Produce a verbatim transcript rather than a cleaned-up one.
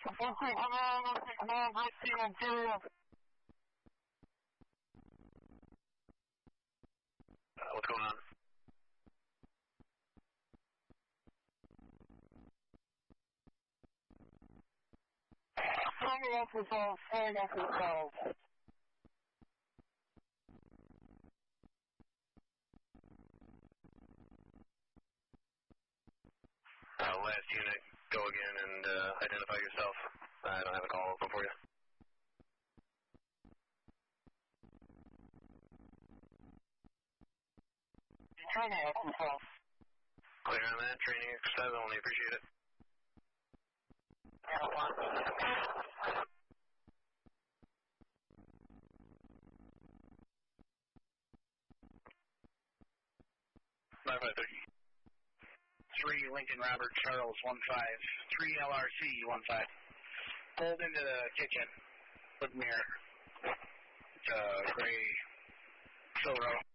what's going on? Turning off the phone, turning off the phone. Uh, last unit, go again and uh, identify yourself. I don't have a call open for you. Turning off the phone. Clear on that. Training exercise only. Appreciate it. nine five thirty. three Lincoln Robert Charles one five. three L R C one five. Pulled into the kitchen with mirror. It's a gray Silverado.